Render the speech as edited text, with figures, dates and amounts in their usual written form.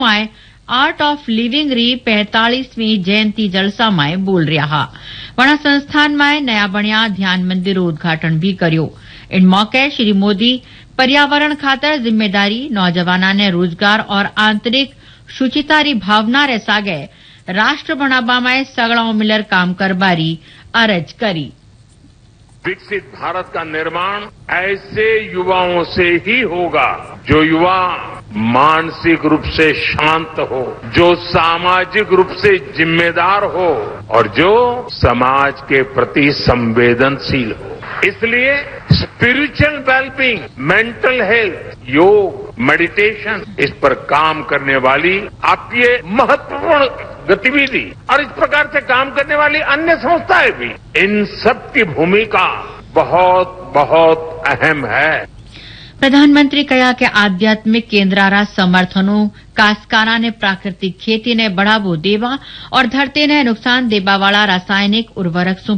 Art of living री 45वीं जयंती जलसा में बोल रहा। वणा संस्थान में नया बणिया ध्यान मंदिर उद्घाटन भी कर्यो। इन मौके श्री मोदी पर्यावरण खातर जिम्मेदारी, नौजवाना ने रोजगार और आंतरिक शुचिता री भावना रे सागे राष्ट्र बनाबा में सगळाओ मिलर काम करबारी अरज करी। विकसित भारत का निर्माण ऐसे युवाओं से ही होगा जो युवा मानसिक रूप से शांत हो, जो सामाजिक रूप से जिम्मेदार हो और जो समाज के प्रति संवेदनशील हो। इसलिए स्पिरिचुअल वेलबींग, मेंटल हेल्थ, योग, मेडिटेशन, इस पर काम करने वाली आपकी महत्वपूर्ण गतिविधि और इस प्रकार से काम करने वाली अन्य संस्थाएं भी, इन सब की भूमिका बहुत बहुत अहम है। प्रधानमंत्री कहा कि आध्यात्मिक केंद्रारा समर्थनों कास्कारा ने प्राकृतिक खेती ने बढ़ावो देवा और धरती ने नुकसान देवा वाला रासायनिक उर्वरक